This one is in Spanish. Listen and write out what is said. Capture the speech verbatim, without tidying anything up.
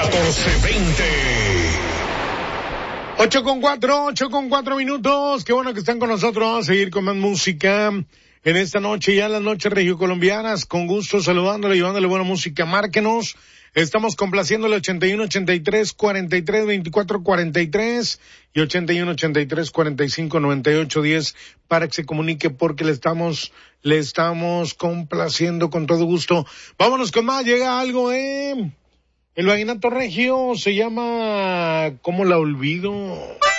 catorce veinte. Ocho con cuatro, ocho con cuatro minutos. Qué bueno que están con nosotros. Vamos a seguir con más música en esta noche, ya en las noches regiocolombianas. Con gusto saludándole, llevándole buena música. Márquenos. Estamos complaciéndole ochenta y uno, ochenta y tres, cuarenta y tres, veinticuatro, cuarenta y tres y ochenta y uno, ochenta y tres, cuarenta y cinco, noventa y ocho, diez para que se comunique porque le estamos, le estamos complaciendo con todo gusto. Vámonos con más. Llega algo, eh. El vallenato regio se llama ¿Cómo la olvido?